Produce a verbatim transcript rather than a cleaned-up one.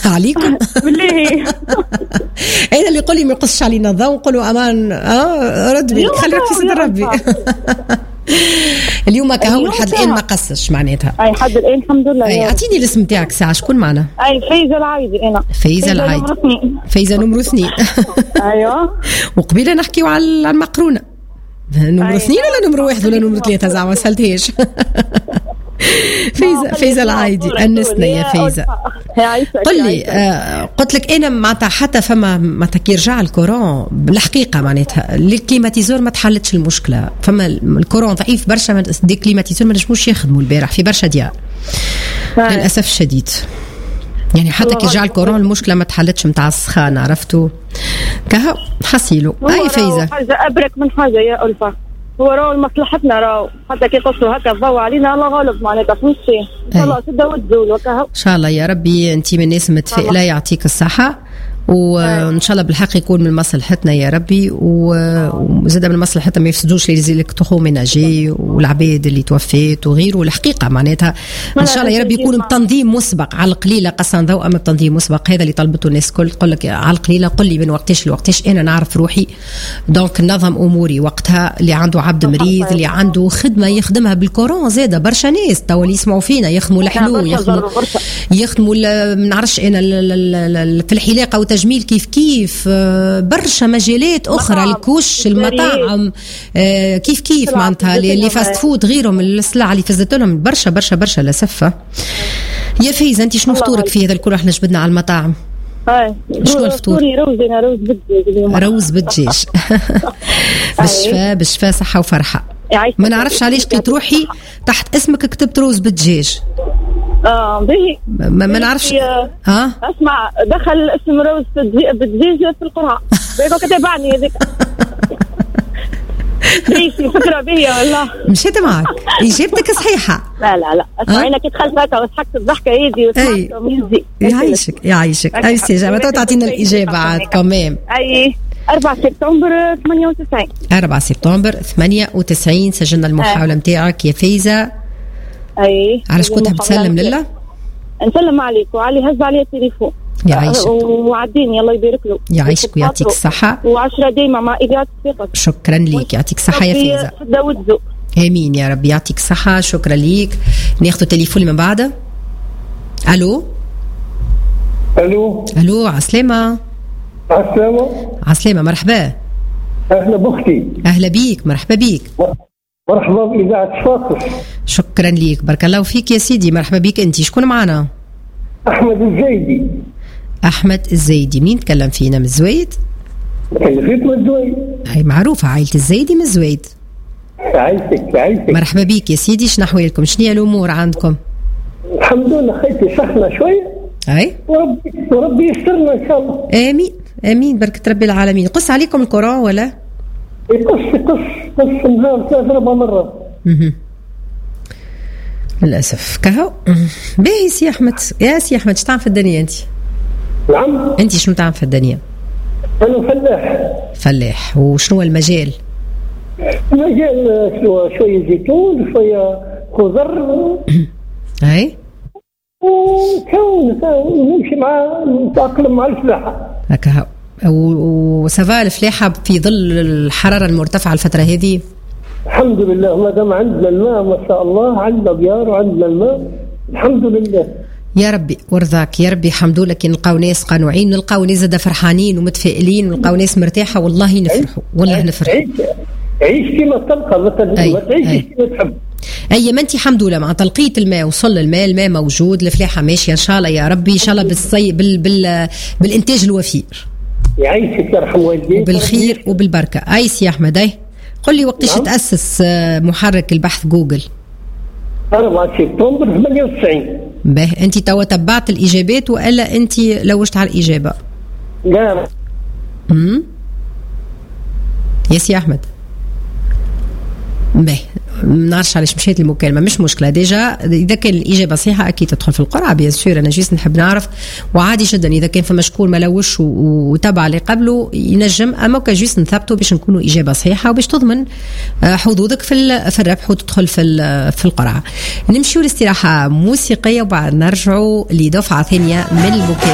عليكم بالله. انا اللي يقول لي ما يقصش علينا الضوء نقولوا امان اه رد بي خلي روحك في صدر ربي. اليوم كهو لحد الان ما قصش معناتها. اي حد الان الحمد لله. اي اعطيني الاسم تاعك ساعه شكون معنا؟ اي فايزه العايدي. انا فايزه العايدي. فايزه نمرو اثنين. ايوه. وقبيله نحكيو على المقرونه نمرو اثنين ولا نمرو واحد ولا نمرو ثلاثه زعما ما سالتهاش. فايزه فايزه العايدي انسنا يا فايزه. قل لي آه قلت لك انا معناتها حتى فما معناتها كي رجع الكورون بالحقيقه معناتها الكليماتيزور ما تحلتش المشكله. فما الكورون ضعيف برشا دي كليماتيزور ما نجموش يخدموا البارح في برشا ديار للاسف الشديد. يعني حتى كي رجع الكورون المشكله ما تحلتش نتاع السخانه عرفتوا كهو حصيلوا. اي فايزه حاجه ابرك من حاجه يا الفا. هو راهو مصلحتنا راهو حتى كي يقصوا هكا الضوء علينا الله غالب معناتها فهمتي خلاص تبدا وتزول وكهو. ان شاء الله يا ربي انت من الناس متفائله يعطيك الصحه وان شاء الله بالحق يكون من مصلحتنا يا ربي وزاد من مصلحتنا ما يفسدوش لي الكتروميناجي والعباد اللي توفات وغيره. الحقيقه معناتها ان شاء الله يا ربي يكون بتنظيم مسبق على القليله قصا ضوء اما بتنظيم مسبق. هذا اللي طلبته الناس الكل تقول لك على القليله قل لي من وقتاش لوقتاش انا نعرف روحي دونك نظم اموري وقتها. اللي عنده عبد مريض اللي عنده خدمه يخدمها بالكورون زاده برشا ناس توا اللي يسمعوا فينا يخدموا الحلو يخدموا يخدموا ما نعرفش انا في الحلاقه تجميل كيف كيف برشا مجالات اخرى الكوش المطاعم كيف كيف معناتها اللي فاست فود غيرهم السلع اللي فزت لهم برشا برشا برشا لسفه. يا فايزه انت شنو فطورك في هذا الكل؟ احنا جبدنا على المطاعم. هاي شنو الفطور؟ روز انا روز بالدجاج اليوم. روز بالدجاج. بالشفاء بالشفاء صحه وفرحه. ما نعرفش علاش لقيت روحي تحت اسمك كتبت روز بالدجاج. اه باهي ما, ما نعرفش. اه اسمع دخل اسم روز بالدجاج في القرعه بيقول كتبعني هذيك. ليش فكره بيا والله مشيت معك اجابتك صحيحه. لا لا لا اسمع انا كي دخلت هكا وضحكت الضحكه هذه وسمعت ميوزك يعيشك يعيشك. اي استجابه تو تعطينا الاجابه عاد كمان. اي أربعة سبتمبر ثمانية وتسعين. أربعة سبتمبر ثمانية وتسعين سجلنا المحاولة نتاعك يا فايزة. أي على شكون تحب تسلم لله؟ نسلم عليك وعلي هز عليه التليفون يعيشك وعديني الله يبارك له يعيشك ويعطيك الصحة وعشرة دايما مع إيجاد ثقة. شكرا ليك يعطيك الصحة يا فايزة. آمين يا رب يعطيك الصحة. شكرا ليك. ناخذ التليفون من بعد. ألو ألو ألو عسلامة. عسلامة عسلامة مرحبا. أهلا بختي. أهلا بيك مرحبا بيك. مرحبا بإذاعة فاطر. شكرا ليك بارك الله فيك يا سيدي. مرحبا بيك. أنت شكون معنا؟ أحمد الزايدي. أحمد الزايدي. مين تكلم فينا من الزويد؟ كلفت من الزويد. هاي معروفة عائلة الزايدي من الزويد. عايشك عايشك. مرحبا بيك يا سيدي. شنو أحوالكم؟ شنو هي الأمور عندكم؟ الحمد لله خيتي سخنة شوية. أي وربي وربي يسترنا إن شاء الله. آمين آمين بركة رب العالمين. قص عليكم القرآن ولا؟ يقص قص قص نهار ثلاث أربع مرات. اها للأسف كهو. باهي سي أحمد. يا سي أحمد شو تعمل في الدنيا أنت؟ نعم. أنت شنو تعمل في الدنيا؟ أنا فلاح. فلاح. وشنو المجال؟ المجال شوية زيتون شوية خضر. أي وكون نمشي مع نتأقلم مع الفلاحة. هكا وسافا الفلاحة في ظل الحرارة المرتفعة الفترة هذه؟ الحمد لله ما دام عندنا الماء ما شاء الله عندنا بيار وعندنا الماء الحمد لله. يا ربي ورضاك يا ربي. حمد لله كي نلقاو ناس قانوعين نلقاو ناس زاد فرحانين ومتفائلين ونلقاو ناس مرتاحة والله نفرحوا والله نفرحوا. عيش عيش كما تلقى مثلا ما تعيش كما تحب. اي ما انت الحمد لله مع تلقية الماء وصل الماء الماء موجود الفلاحة ماشية ان شاء الله يا ربي ان شاء الله بالصي بال بال بالانتاج الوفير. يعيشك يرحم والديك وبالخير وبالبركة. اي سي احمد اي قل لي وقتاش نعم. تأسس محرك البحث جوجل؟ أربعة سبتمبر ثمانية وتسعين. به انت توا تبعت الاجابات والا انت لوجت على الاجابة؟ لا امم يا سي احمد. به ما نعرفش علاش مشيت المكالمه مش مشكله. ديجا اذا كان الاجابه صحيحه اكيد تدخل في القرعه بيان سور. انا جيت نحب نعرف وعادي جدا اذا كان فما شكون ما لوش وتابع اللي قبله ينجم. اما كان جيت نثبتوا باش نكونوا اجابه صحيحه وباش تضمن حظوظك في في الربح وتدخل في في القرعه. نمشيو لاستراحه موسيقيه وبعد نرجعوا لدفعه ثانيه من المكالمه.